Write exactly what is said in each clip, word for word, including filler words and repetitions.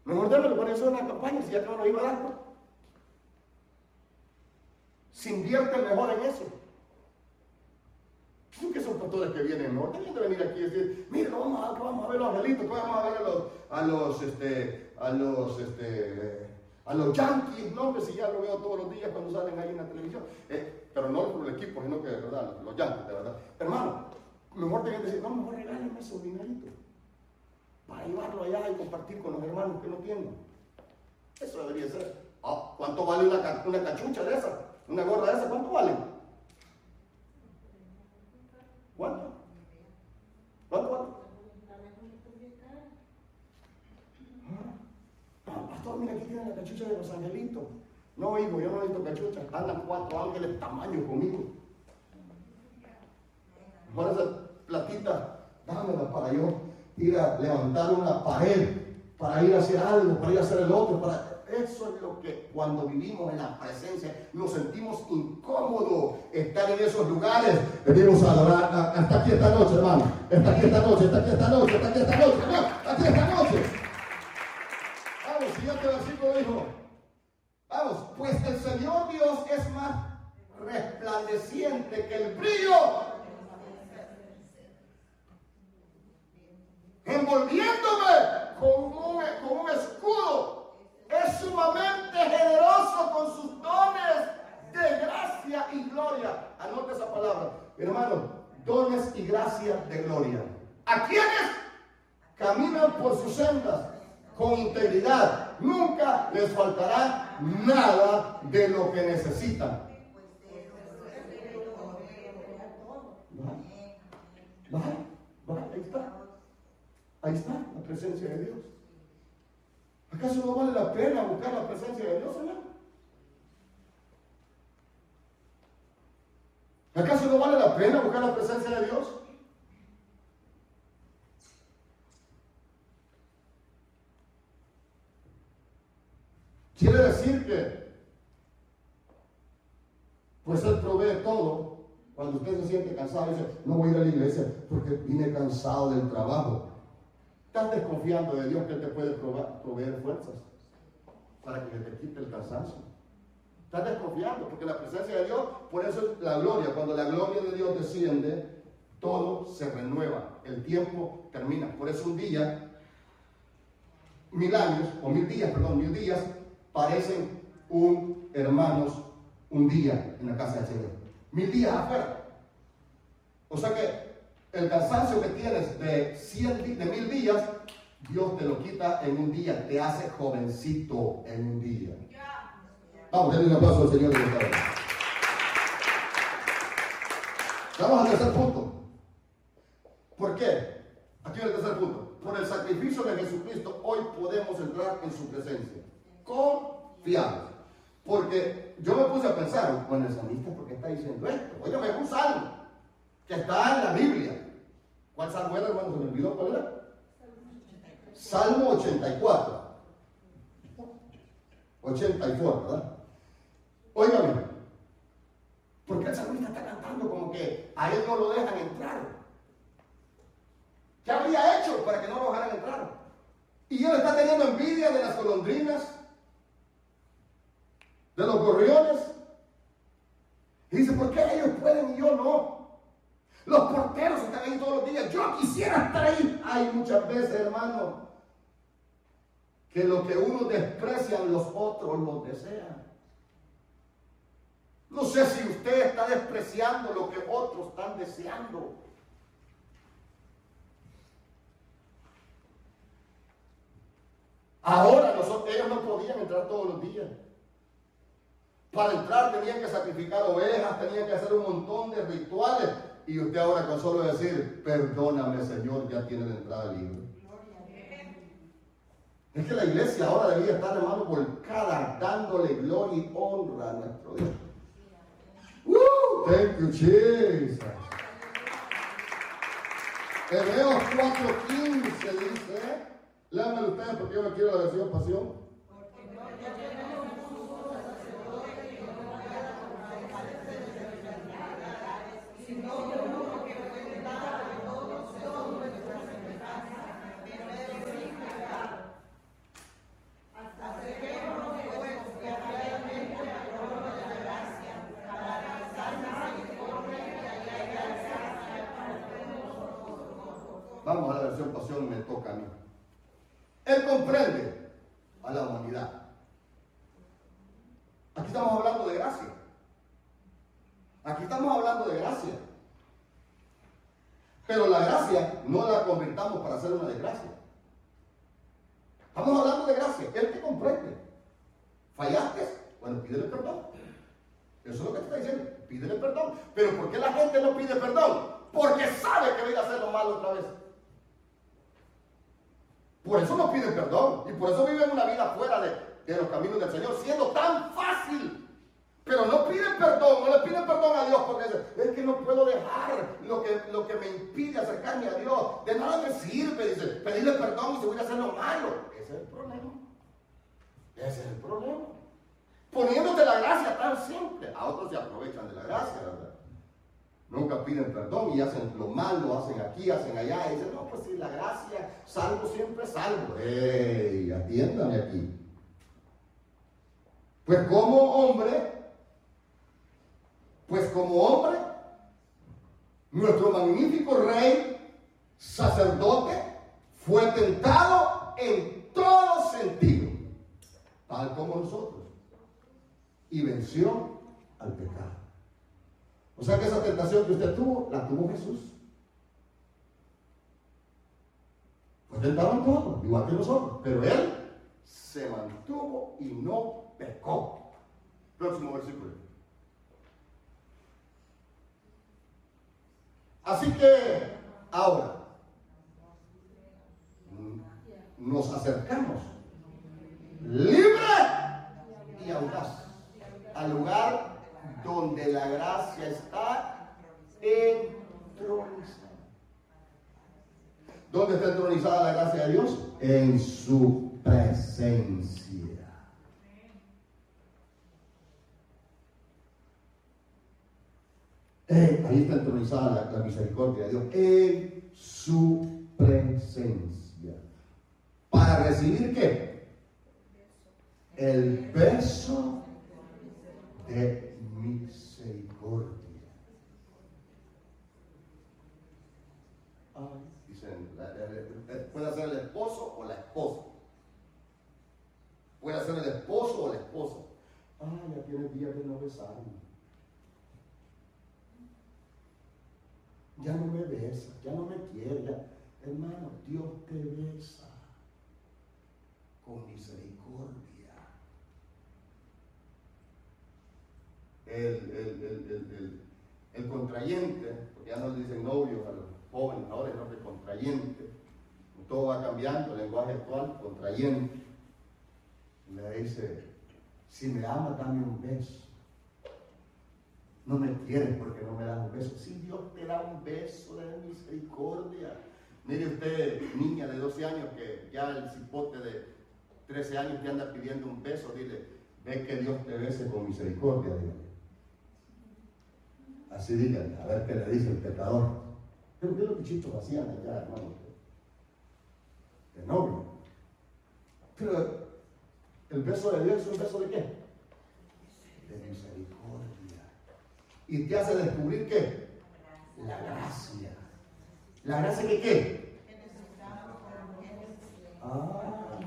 Mejor démelo para eso en la campaña, si ya que no nos iba a dar. ¿No? Se invierte mejor en eso. ¿Tú que son pastores que vienen? No tienen que venir aquí y decir, mira, no vamos a, vamos a ver los angelitos, que vamos a ver a los, a los, este, a los, este, a los Yankees, no, que si ya lo veo todos los días cuando salen ahí en la televisión. Eh, pero no por el equipo, sino que de verdad, los, los Yankees, de verdad. Hermano, mejor tienen que decir, no, mejor regálenme esos dineritos para llevarlo allá y compartir con los hermanos que no tienen. Eso debería ser. Oh, ¿cuánto vale una, una cachucha de esa? ¿Una gorra de esa? ¿Cuánto vale? ¿Cuánto? ¿Cuánto vale? Ah, pastor, mira, aquí tienen la cachucha de los angelitos. No, hijo, yo no necesito cachucha. Andan cuatro ángeles tamaño conmigo. Mejor esa platita, dámela para yo ir a levantar una pared, para ir a hacer algo, para ir a hacer el otro, para... Eso es lo que cuando vivimos en la presencia nos sentimos incómodos estar en esos lugares. Venimos a adorar hasta aquí esta noche, hermano. Está aquí esta noche, está aquí esta noche, está aquí esta noche, hermano. Está aquí esta noche. Vamos, siguiente versículo dijo. Vamos, pues el Señor Dios es más resplandeciente que el brillo, envolviéndome con un, con un escudo. Es sumamente generoso con sus dones de gracia y gloria. Anote esa palabra, hermano, dones y gracia de gloria. ¿A quienes caminan por sus sendas con integridad? Nunca les faltará nada de lo que necesitan. ¿Va? ¿Va? ¿Va? Ahí está. Ahí está la presencia de Dios. ¿Acaso no vale la pena buscar la presencia de Dios, hermano? ¿Acaso no vale la pena buscar la presencia de Dios? Quiere decir que, pues Él provee todo. Cuando usted se siente cansado, dice, no voy a ir a la iglesia porque vine cansado del trabajo. Estás desconfiando de Dios que Él te puede probar, proveer fuerzas para que te quite el cansancio. Estás desconfiando porque la presencia de Dios, por eso es la gloria. Cuando la gloria de Dios desciende, todo se renueva. El tiempo termina. Por eso un día, mil años, o mil días, perdón, mil días, parecen un, hermanos, un día en la casa del Señor. Mil días afuera. O sea que el cansancio que tienes de, cien, de mil días, Dios te lo quita en un día, te hace jovencito en un día. Vamos a darle un aplauso al Señor de esta vez. Vamos al tercer punto. ¿Por qué? Aquí viene el tercer punto. Por el sacrificio de Jesucristo, hoy podemos entrar en su presencia. Confiados. Porque yo me puse a pensar, bueno, el salmista, ¿por qué está diciendo esto? Oye, me un salmo que está en la Biblia. ¿Cuál salmo era, hermano? ¿Se me olvidó cuál era? Salmo ochenta y cuatro. ochenta y cuatro, ¿verdad? Óigame, ¿por qué el salmista está cantando como que a él no lo dejan entrar? ¿Qué habría hecho para que no lo dejaran entrar? Y él está teniendo envidia de las golondrinas, de los gorriones. Y dice, ¿por qué ellos pueden y yo no? Los porteros están ahí todos los días. Yo quisiera estar ahí. Hay muchas veces, hermano, que lo que unos desprecian, los otros los desean. No sé si usted está despreciando lo que otros están deseando. Ahora nosotros, ellos no podían entrar todos los días. Para entrar tenían que sacrificar ovejas, tenían que hacer un montón de rituales. Y usted ahora con solo decir, perdóname Señor, ya tiene la entrada libre. Es que la iglesia ahora debería estar, hermano, volcada, dándole gloria y honra a nuestro Dios. ¡Uh! Thank you, Jesus. Hebreos cuatro quince dice, léanmelo ustedes porque yo no quiero la versión pasión. camino. Él comprende a la humanidad. Aquí estamos hablando de gracia. Aquí estamos hablando de gracia. Pero la gracia no la convirtamos para hacer una desgracia. Estamos hablando de gracia. Él te comprende. ¿Fallaste? Bueno, pídele perdón. Eso es lo que te está diciendo. Pídele perdón. Pero ¿por qué la gente no pide perdón? Porque sabe que viene a hacer lo malo otra vez. Por eso no piden perdón. Y por eso viven una vida fuera de, de los caminos del Señor, siendo tan fácil. Pero no piden perdón, no le piden perdón a Dios porque dicen, es que no puedo dejar lo que, lo que me impide acercarme a Dios. De nada me sirve, dice, pedirle perdón y se voy a hacer lo malo. Ese es el problema. Ese es el problema. Poniéndote la gracia tan simple. A otros se aprovechan de la gracia, ¿verdad? Nunca piden perdón y hacen lo malo, hacen aquí, hacen allá. Y dicen, no, pues si la gracia, salvo siempre salvo. ¡Ey! Atiéndame aquí. Pues como hombre, pues como hombre, nuestro magnífico rey, sacerdote, fue tentado en todo sentido, tal como nosotros, y venció al pecado. O sea que esa tentación que usted tuvo, la tuvo Jesús. Fue tentado en todo, igual que nosotros, pero él se mantuvo y no pecó. Próximo versículo. Así que ahora nos acercamos libre y audaz al lugar donde la gracia está entronizada. ¿Dónde está entronizada la gracia de Dios? En su presencia. Eh, ahí está entronizada la, la misericordia de Dios en su presencia. ¿Para recibir qué? El beso de misericordia. Ah, dicen, la, la, la, puede ser el esposo o la esposa. Puede ser el esposo o la esposa. Ah, ya tiene días de no besarme. Ya no me besa, ya no me quiere, ya. Hermano, Dios te besa con misericordia. El, el, el, el, el, el contrayente, porque ya no le dicen novios a los jóvenes, ahora es nombre contrayente. Todo va cambiando, el lenguaje actual, contrayente. Le dice, si me amas, dame un beso. No me quieres porque no me das un beso. Si Dios te da un beso de misericordia. Mire usted, niña de doce años, que ya el cipote de trece años te anda pidiendo un beso, dile, ve que Dios te bese con misericordia, dígale. Así dígale, a ver qué le dice el pecador. Pero ¿qué es lo que chichos hacían allá, hermano? De novio. Pero el beso de Dios es un beso de qué? De misericordia. Y te hace descubrir ¿qué? La gracia. ¿La gracia de qué? Ah,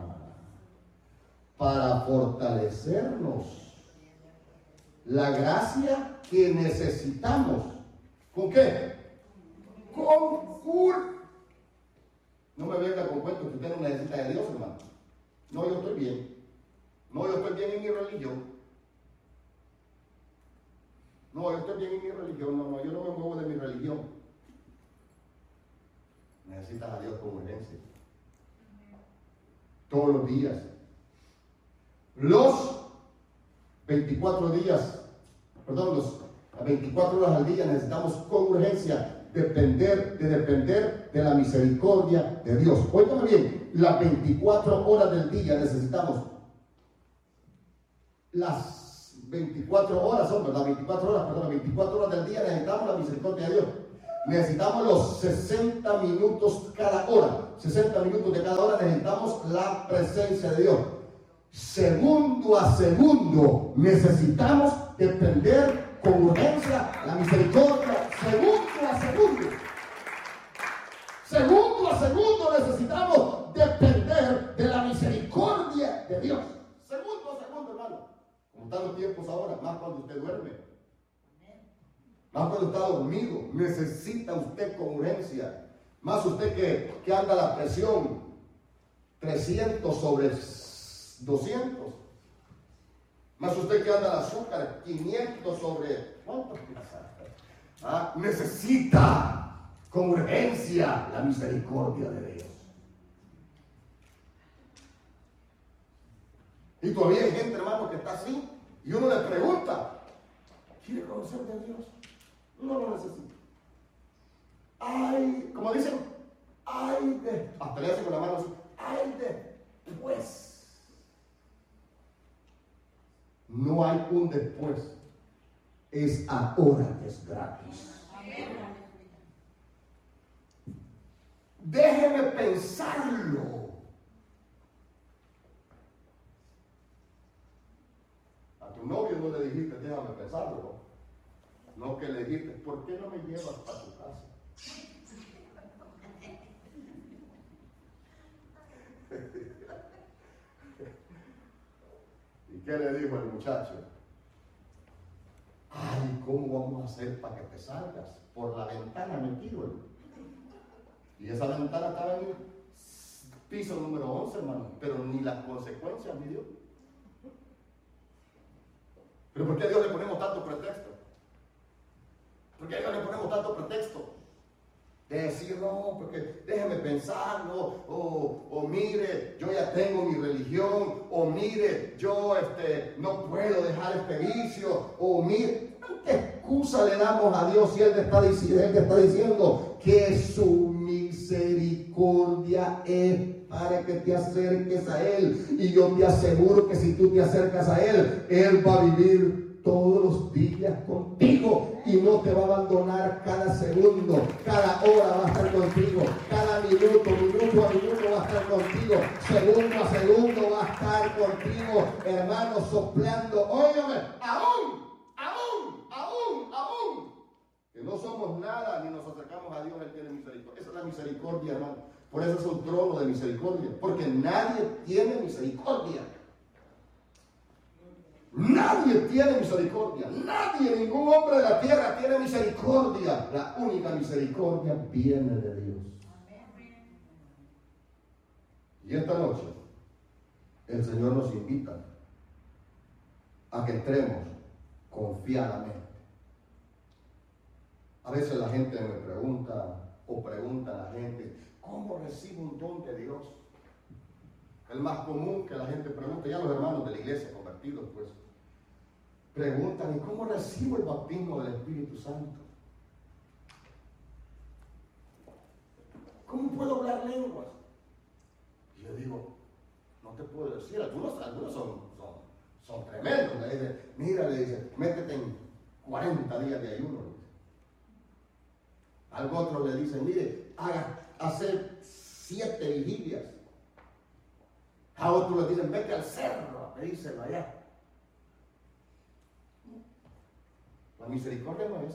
para fortalecernos. La gracia que necesitamos. ¿Con qué? Con full. No me venga con cuentos que usted no necesita de Dios, hermano. No, yo estoy bien. No, yo estoy bien en mi religión. No, yo estoy bien en mi religión, no, no, yo no me muevo de mi religión. Necesitas a Dios como herencia. Todos los días. Los veinticuatro días, perdón, los, las veinticuatro horas al día necesitamos con urgencia depender, de depender de la misericordia de Dios. Óigame bien, las veinticuatro horas del día necesitamos las veinticuatro horas son, ¿verdad? veinticuatro horas, perdón, veinticuatro horas del día necesitamos la misericordia de Dios. Necesitamos los sesenta minutos cada hora. sesenta minutos de cada hora necesitamos la presencia de Dios. Segundo a segundo necesitamos depender con urgencia la misericordia. Segundo a segundo. Segundo a segundo, necesitamos depender de la misericordia de Dios. Segundo, segundo, hermano. Como están los tiempos ahora, más cuando usted duerme. Más cuando está dormido, necesita usted con urgencia. Más usted que, que anda la presión trescientos sobre doscientos. Más usted que anda el azúcar quinientos sobre ¿cuántos piensa? Ah, necesita con urgencia la misericordia de Dios. Y todavía hay gente, hermano, que está así. Y uno le pregunta, ¿quiere conocer de Dios? No lo necesita. Ay, como dicen, ay de, hasta le hacen con la mano así, ay de, pues. No hay un después. Es ahora que es gratis. Déjeme pensarlo. A tu novio no le dijiste, déjame pensarlo. No que le dijiste, ¿por qué no me llevas a tu casa? ¿Y qué le dijo el muchacho? Ay, ¿cómo vamos a hacer para que te salgas? Por la ventana metido. Y esa ventana estaba en el piso número once, hermano, pero ni las consecuencias midió. ¿Pero por qué a Dios le ponemos tanto pretexto? ¿Por qué a Dios le ponemos tanto pretexto? De decir, no, porque déjeme pensarlo, o, o mire, yo ya tengo mi religión, o mire, yo este, no puedo dejar este vicio, o mire, ¿qué excusa le damos a Dios si Él te está diciendo, Él te está diciendo que su misericordia es para que te acerques a Él? Y yo te aseguro que si tú te acercas a Él, Él va a vivir todos los días contigo y no te va a abandonar cada segundo, cada hora va a estar contigo, cada minuto, minuto a minuto va a estar contigo, segundo a segundo va a estar contigo, hermano, soplando. Óigame, aún, aún, aún, aún, que no somos nada ni nos acercamos a Dios, Él tiene misericordia. Esa es la misericordia, hermano. Por eso es un trono de misericordia, porque nadie tiene misericordia. Nadie tiene misericordia. Nadie, ningún hombre de la tierra tiene misericordia. La única misericordia viene de Dios. Y esta noche el Señor nos invita a que entremos confiadamente. A veces la gente me pregunta o pregunta a la gente, ¿cómo recibo un don de Dios? El más común que la gente pregunta, ya los hermanos de la iglesia convertidos, pues, preguntan, ¿y cómo recibo el bautismo del Espíritu Santo? ¿Cómo puedo hablar lenguas? Y yo digo, no te puedo decir, algunos, algunos son, son, son tremendos. Le dice, mira, le dice, métete en cuarenta días de ayuno. Al otro le dice, mire, haga, hacer siete vigilias. A otro le dicen, vete al cerro a pedírselo allá. La misericordia no es.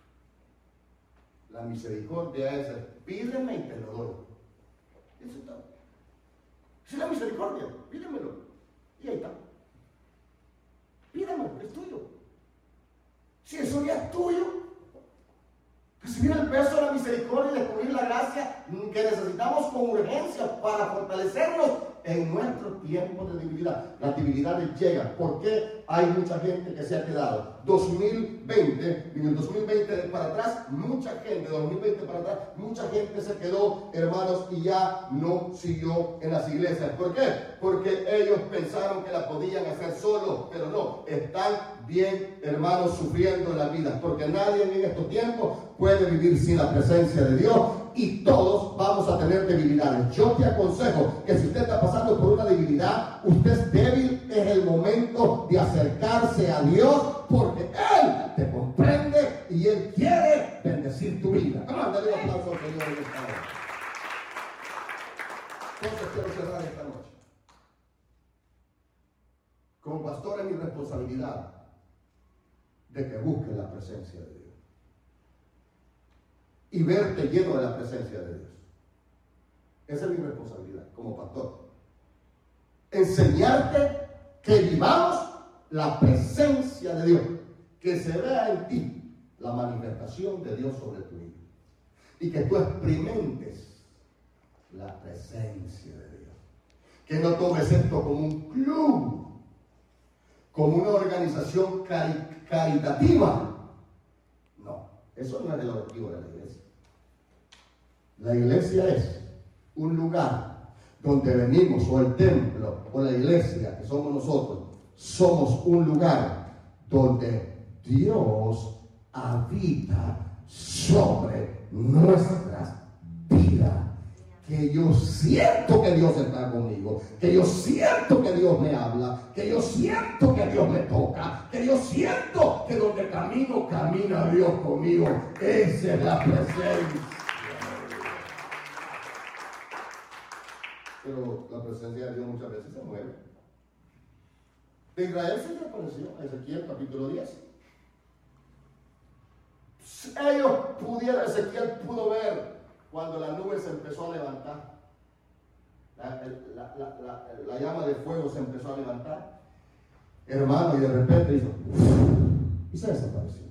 La misericordia es, pídeme y te lo doy. Eso está. Si es la misericordia, pídemelo. Y ahí está. Pídemelo, es tuyo. Si eso ya es tuyo, recibir el peso de la misericordia y descubrir la gracia que necesitamos con urgencia para fortalecernos en nuestro tiempo de debilidad. Las debilidades llegan. ¿Por qué hay mucha gente que se ha quedado? dos mil veinte, en el dos mil veinte para atrás, mucha gente, dos mil veinte para atrás, mucha gente se quedó, hermanos, y ya no siguió en las iglesias. ¿Por qué? Porque ellos pensaron que la podían hacer solos, pero no, están bien, hermanos, sufriendo en la vida, porque nadie en estos tiempos puede vivir sin la presencia de Dios. Y todos vamos a tener debilidades. Yo te aconsejo que si usted está pasando por una debilidad, usted es débil, es el momento de acercarse a Dios, porque Él te comprende y Él quiere bendecir tu vida. Vamos a darle un aplauso al Señor en esta hora. Entonces quiero cerrar esta noche. Como pastor es mi responsabilidad de que busques la presencia de Dios y verte lleno de la presencia de Dios. Esa es mi responsabilidad como pastor. Enseñarte que vivamos la presencia de Dios, que se vea en ti la manifestación de Dios sobre tu vida y que tú experimentes la presencia de Dios. Que no tomes esto como un club, como una organización cari- caritativa. No, eso no es el objetivo de la iglesia. La iglesia es un lugar donde venimos, o el templo, o la iglesia, que somos nosotros, somos un lugar donde Dios habita sobre nuestras vidas. Que yo siento que Dios está conmigo, que yo siento que Dios me habla, que yo siento que Dios me toca, que yo siento que donde camino, camina Dios conmigo. Esa es la presencia. Pero la presencia de Dios muchas veces se mueve. De Israel se le apareció, Ezequiel capítulo diez. Ellos pudieron, Ezequiel pudo ver cuando la nube se empezó a levantar. La, la, la, la, la llama de fuego se empezó a levantar. Hermano, y de repente hizo y se desapareció.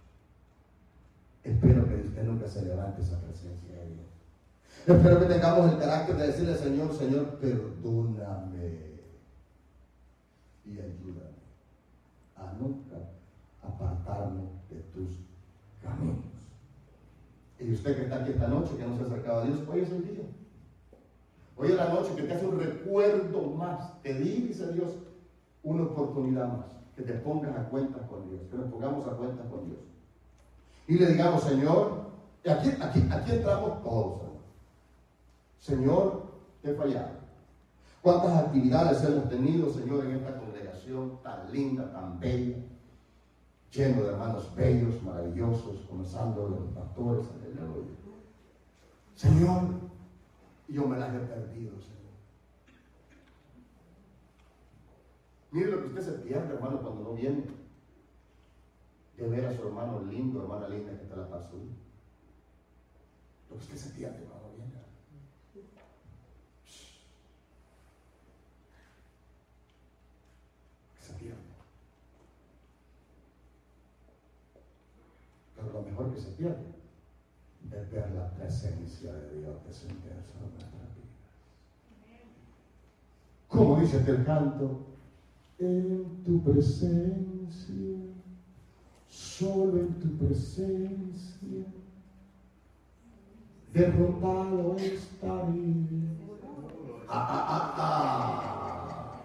Espero que usted nunca se levante esa presencia de Dios. Espero que tengamos el carácter de decirle, Señor, Señor, perdóname y ayúdame a nunca apartarme de tus caminos. Y usted que está aquí esta noche, que no se ha acercado a Dios, hoy es el día. Hoy es la noche que te hace un recuerdo más. Te dice Dios una oportunidad más. Que te pongas a cuenta con Dios. Que nos pongamos a cuenta con Dios. Y le digamos, Señor, y aquí, aquí, aquí entramos todos, Señor. Señor, te he fallado. ¿Cuántas actividades hemos tenido, Señor, en esta congregación tan linda, tan bella, lleno de hermanos bellos, maravillosos, comenzando de los pastores, aleluya. Señor, yo me las he perdido, Señor. Mire lo que usted se pierde, hermano, cuando no viene de ver a su hermano lindo, hermana linda que está a la par suya. Lo que usted se pierde cuando no viene. Se pierde. Pero lo mejor que se pierde es ver la presencia de Dios descender sobre nuestras vidas. Como dice el canto, en tu presencia, solo en tu presencia, derrotado estaré. Ah, ah, ah, ah.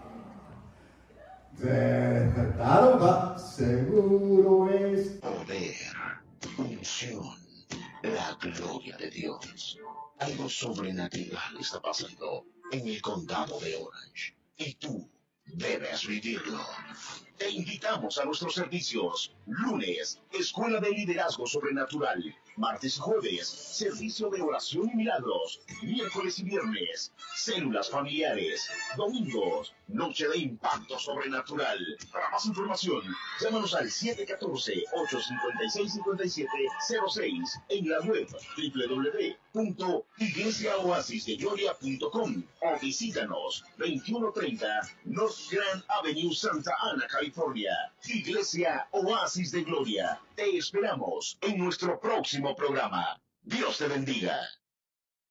Despertaron, va, seguro es poder, unción, la gloria de Dios. Algo sobrenatural está pasando en el condado de Orange y tú debes vivirlo. Te invitamos a nuestros servicios. Lunes, Escuela de Liderazgo Sobrenatural. Martes y jueves, servicio de oración y milagros. Miércoles y viernes, células familiares. Domingos, noche de impacto sobrenatural. Para más información, llámanos al siete uno cuatro, ocho cinco seis, cinco siete cero seis en la web doble u doble u doble u punto iglesia oasis de gloria punto com o visítanos veintiuno treinta North Grand Avenue, Santa Ana, California. Iglesia Oasis de Gloria. Te esperamos en nuestro próximo programa. Dios te bendiga.